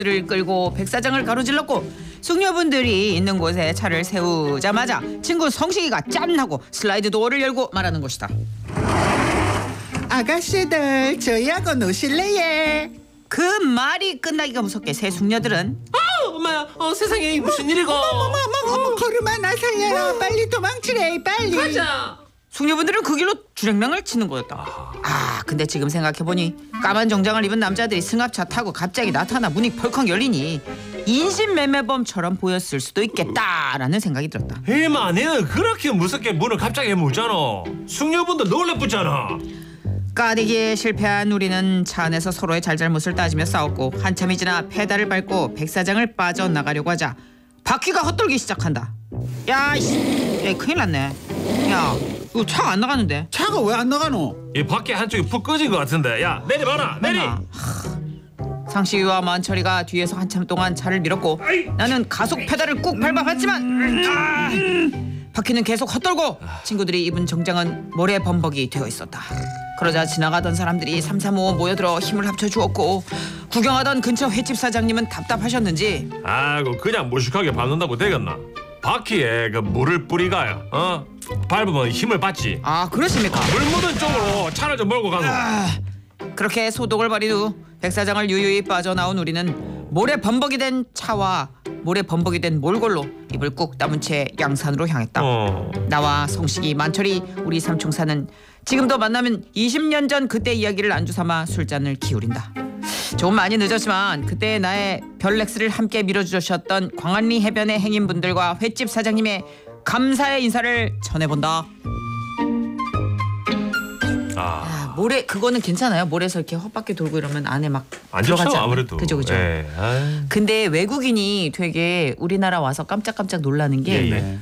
를 끌고 백사장을 가로질렀고 숙녀분들이 있는 곳에 차를 세우자마자 친구 성식이가 짠 하고 슬라이드 도어를 열고 말하는 것이다. 아가씨들 저희하고 노실래예? 그 말이 끝나기가 무섭게 새 숙녀들은 엄마야, 세상에 무슨 일이고? 어머 걸음아 나 살려라 빨리 도망치래 빨리. 가자. 숙녀분들은 그 길로 주랭랑을 치는 거였다. 근데 지금 생각해보니 까만 정장을 입은 남자들이 승합차 타고 갑자기 나타나 문이 벌컥 열리니 인신매매범처럼 보였을 수도 있겠다라는 생각이 들었다. 이마, 너는 그렇게 무섭게 문을 갑자기 무잖아. 숙녀분들 놀래붙잖아. 까대기에 실패한 우리는 차 안에서 서로의 잘잘못을 따지며 싸웠고 한참이 지나 페달을 밟고 백사장을 빠져나가려고 하자 바퀴가 헛돌기 시작한다. 야, 큰일 났네. 야, 이거 차가 안 나가는데. 차가 왜 안 나가노? 이 밖에 한쪽이 푹 꺼진 것 같은데. 야, 내려봐라, 내리. 상식이와 만철이가 뒤에서 한참 동안 차를 밀었고 나는 가속 페달을 꾹 밟아봤지만 바퀴는 계속 헛돌고 친구들이 입은 정장은 모래 범벅이 되어 있었다. 그러자 지나가던 사람들이 삼삼오오 모여들어 힘을 합쳐주었고 구경하던 근처 횟집 사장님은 답답하셨는지 아이고, 그냥 무식하게 밟는다고 되겠나? 바퀴에 그 물을 뿌리가야, 밟으면 힘을 받지. 그러십니까? 물 묻은 쪽으로 차를 좀 몰고 가서. 그렇게 소독을 벌인 후 백사장을 유유히 빠져나온 우리는 모래 범벅이 된 차와 모래 범벅이 된 몰골로 입을 꾹 다문 채 양산으로 향했다. 나와 성식이, 만철이, 우리 삼총사는 지금도 만나면 20년 전 그때 이야기를 안주삼아 술잔을 기울인다. 조금 많이 늦었지만 그때 나의 별렉스를 함께 밀어주셨던 광안리 해변의 행인분들과 횟집 사장님의 감사의 인사를 전해본다. 모래 그거는 괜찮아요? 모래에서 이렇게 헛바퀴 돌고 이러면 안에 막 안 들어가지 좋죠, 않아요? 아무래도. 그죠. 예. 근데 외국인이 되게 우리나라 와서 깜짝깜짝 놀라는 게 예.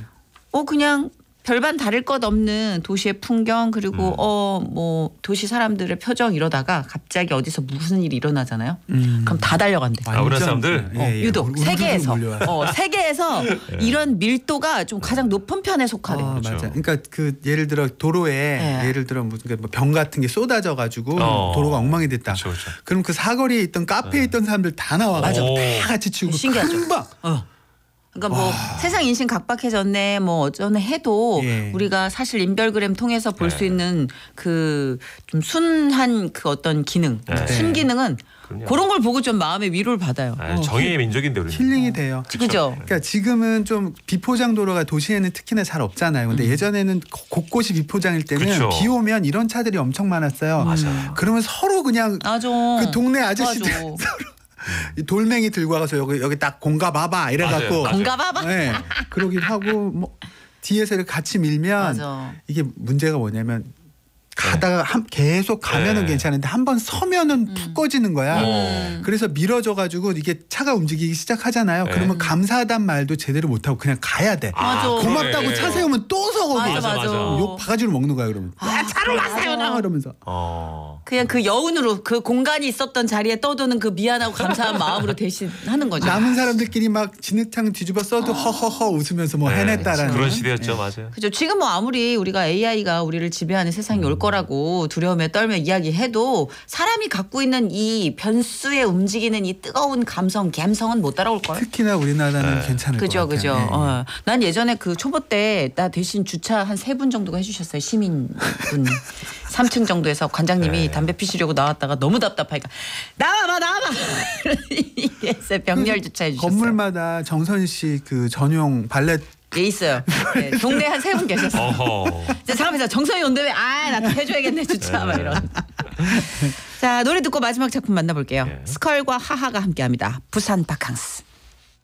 그냥 별반 다를 것 없는 도시의 풍경 그리고 뭐 도시 사람들의 표정 이러다가 갑자기 어디서 무슨 일이 일어나잖아요. 그럼 다 달려간대. 우리 사람들? 유독 세계에서 몰려와요. 세계에서 이런 밀도가 좀 가장 높은 편에 속하대. 맞아. 그러니까 그 예를 들어 도로에 예를 들어 무슨 병 같은 게 쏟아져 가지고 도로가 엉망이 됐다. 그쵸. 그럼 그 사거리에 있던 카페에 있던 사람들 다 나와가지고 다 같이 치우고 신기하죠. 금방. 그러니까 뭐 세상 인심 각박해졌네 뭐 어쩌네 해도 우리가 사실 인별그램 통해서 볼 수 있는 그 좀 순한 그 어떤 기능 순기능은 그런 걸 보고 좀 마음의 위로를 받아요. 정의의 민족인데 우리는. 힐링이 돼요. 그죠? 그러니까 지금은 좀 비포장 도로가 도시에는 특히나 잘 없잖아요. 근데 예전에는 곳곳이 비포장일 때는 그쵸. 비 오면 이런 차들이 엄청 많았어요. 맞아요. 그러면 서로 그냥 맞아. 그 동네 아저씨들 맞아. 서로 이 돌멩이 들고 와서 여기 딱 공가 봐봐 이래갖고 맞아요. 건가 봐봐. 네, 그러기도 하고 뭐 뒤에서 이렇게 같이 밀면 맞아. 이게 문제가 뭐냐면 가다가 계속 가면은 괜찮은데 한 번 서면은 푹 꺼지는 거야. 그래서 밀어져가지고 이게 차가 움직이기 시작하잖아요. 그러면 감사하단 말도 제대로 못하고 그냥 가야 돼. 맞아. 고맙다고 그래. 차 세우면 또 서고 맞아. 욕 바가지로 먹는 거야 그러면. 차로 왔어요 나 이러면서. 그냥 그 여운으로 그 공간이 있었던 자리에 떠도는 그 미안하고 감사한 마음으로 대신 하는 거죠. 남은 사람들끼리 막 진흙탕 뒤집어 써도 허허허 웃으면서 뭐 해냈다라는 그런 시대였죠, 맞아요. 그죠. 지금 뭐 아무리 우리가 AI가 우리를 지배하는 세상이 올 거라고 두려움에 떨며 이야기해도 사람이 갖고 있는 이 변수에 움직이는 이 뜨거운 감성은 못 따라올 걸. 특히나 우리나라는 괜찮을 것 그죠. 같아요. 난 예전에 그 초보 때 나 대신 주차 한 3분 정도가 해주셨어요. 시민분 3층 정도에서 관장님이 담배 피시려고 나왔다가 너무 답답하니까 나와봐. 그래서 병렬 주차해 주셨어요. 건물마다 정선 씨 그 전용 발렛 예, 있어요. 네, 동네 한 3분 계셨어요. 이제 사람에서 정선이 온대 왜 나 해줘야겠네 주차 막 이런. 자, 노래 듣고 마지막 작품 만나볼게요. 스컬과 하하가 함께합니다. 부산 바캉스.